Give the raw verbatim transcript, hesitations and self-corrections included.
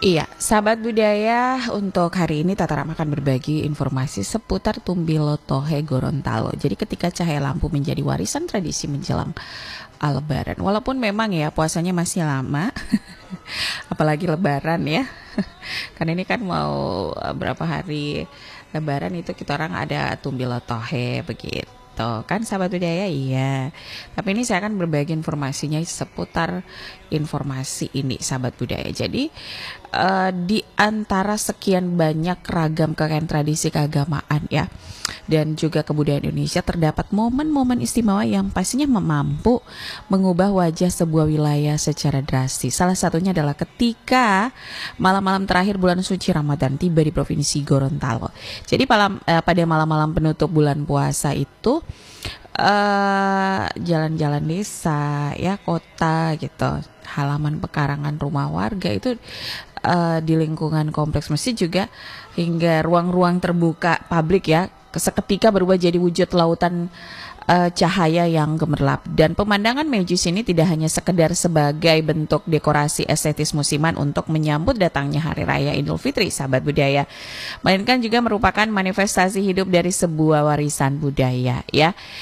Iya, sahabat budaya, untuk hari ini Tataram akan berbagi informasi seputar Tumbilo Tohe Gorontalo. Jadi ketika cahaya lampu menjadi warisan tradisi menjelang uh, Lebaran. Walaupun memang ya puasanya masih lama, apalagi Lebaran ya. Karena ini kan mau uh, berapa hari Lebaran itu kita orang ada Tumbilo Tohe begitu. Kan sahabat budaya, iya. Tapi ini saya akan berbagi informasinya seputar informasi ini sahabat budaya. Jadi eh, di antara sekian banyak ragam kekayaan tradisi keagamaan ya dan juga kebudayaan Indonesia, terdapat momen-momen istimewa yang pastinya mampu mengubah wajah sebuah wilayah secara drastis. Salah satunya adalah ketika malam-malam terakhir bulan suci Ramadan tiba di Provinsi Gorontalo. Jadi malam, eh, pada malam-malam penutup bulan puasa itu eh, jalan-jalan desa ya, kota gitu, halaman pekarangan rumah warga itu eh, di lingkungan kompleks masjid juga hingga ruang-ruang terbuka publik ya seketika berubah jadi wujud lautan eh, cahaya yang gemerlap. Dan pemandangan Mejis ini tidak hanya sekedar sebagai bentuk dekorasi estetis musiman untuk menyambut datangnya Hari Raya Idul Fitri sahabat budaya, melainkan juga merupakan manifestasi hidup dari sebuah warisan budaya ya.